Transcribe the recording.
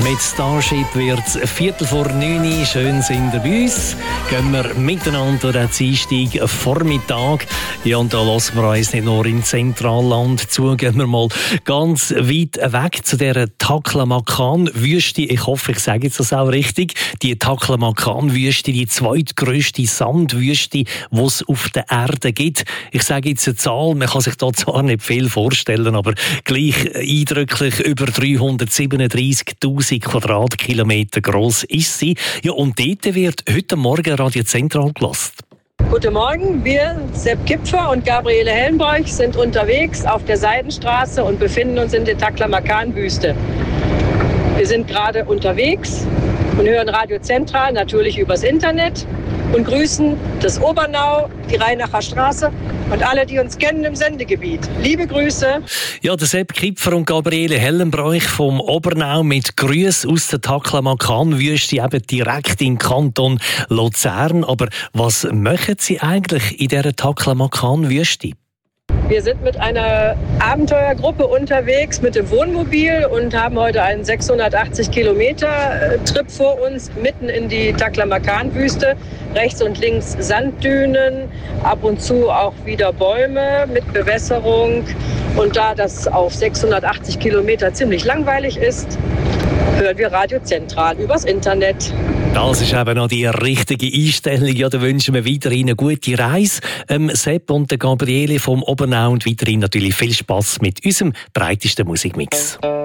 Mit Starship wird es 8:45. Schön sind ihr bei uns. Gehen wir miteinander den Dienstag Vormittag. Ja, und da lassen wir uns nicht nur im Zentralland zu. Gehen wir mal ganz weit weg zu dieser Taklamakan-Wüste. Ich hoffe, ich sage jetzt das auch richtig. Die Taklamakan-Wüste, die zweitgrösste Sandwüste, die es auf der Erde gibt. Ich sage jetzt eine Zahl, man kann sich da zwar nicht viel vorstellen, aber gleich eindrücklich über 337.000 Quadratkilometer gross ist sie. Ja, und dort wird heute Morgen Radio Zentral gelassen. Guten Morgen, wir, Sepp Kipfer und Gabriele Hellenbroich, sind unterwegs auf der Seidenstraße und befinden uns in der Taklamakan-Wüste. Wir sind gerade unterwegs und hören Radio Zentral, natürlich übers Internet, und grüßen das Obernau, die Rheinacher Straße und alle, die uns kennen im Sendegebiet. Liebe Grüße. Ja, der Sepp Kipfer und Gabriele Hellenbroich vom Obernau mit Grüßen aus der Taklamakan-Wüste, eben direkt im Kanton Luzern. Aber was machen Sie eigentlich in dieser Taklamakan-Wüste? Wir sind mit einer Abenteuergruppe unterwegs mit dem Wohnmobil und haben heute einen 680-Kilometer-Trip vor uns, mitten in die Taklamakan-Wüste. Rechts und links Sanddünen, ab und zu auch wieder Bäume mit Bewässerung. Und da das auf 680 Kilometer ziemlich langweilig ist, hören wir Radio Zentral übers Internet. Das ist eben noch die richtige Einstellung. Ja, da wünschen wir weiterhin eine gute Reise. Sepp und der Gabriele vom Obernau und weiterhin natürlich viel Spass mit unserem breitesten Musikmix.